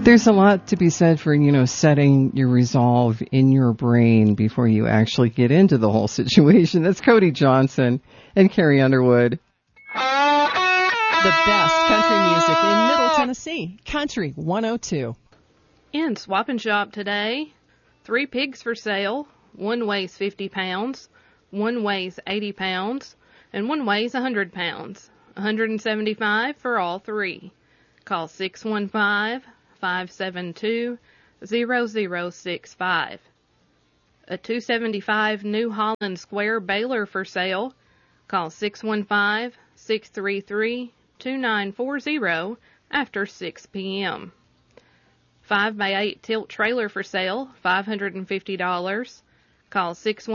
There's a lot to be said for, setting your resolve in your brain before you actually get into the whole situation. That's Cody Johnson and Carrie Underwood. The best country music in Middle Tennessee. Country 102. In Swap and Shop today, 3 pigs for sale. One weighs 50 pounds, one weighs 80 pounds, and one weighs 100 pounds. $175 for all 3. Call 615-572-0065. A 275 New Holland Square baler for sale. Call 615-633-2940 after 6 p.m. 5x8 tilt trailer for sale, $550. Call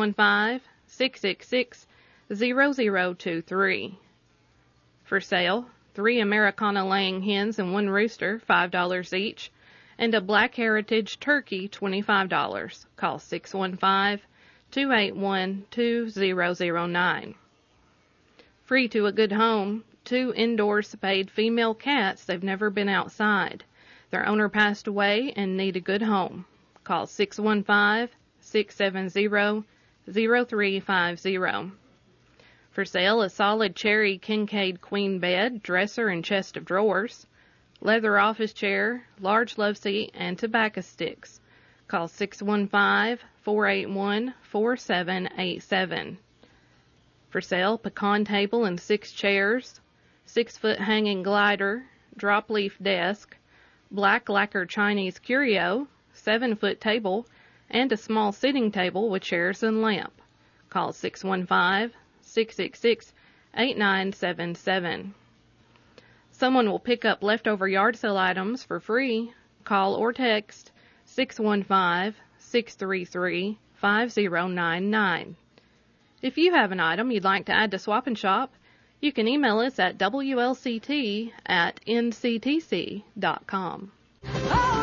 615-666-0023. For sale, 3 Americana laying hens and 1 rooster, $5 each, and a Black Heritage turkey, $25. Call 615-281-2009. Free to a good home, 2 indoor spayed female cats. They've never been outside. Their owner passed away and need a good home. Call 615-670-0350. For sale, a solid cherry Kincaid queen bed, dresser, and chest of drawers, leather office chair, large love seat, and tobacco sticks. Call 615-481-4787. For sale, pecan table and 6 chairs, 6-foot hanging glider, drop leaf desk, black lacquer Chinese curio, 7-foot table, and a small sitting table with chairs and lamp. Call 615-666-8977. Someone will pick up leftover yard sale items for free. Call or text 615-633-5099. If you have an item you'd like to add to Swap and Shop, you can email us at wlct@nctc.com.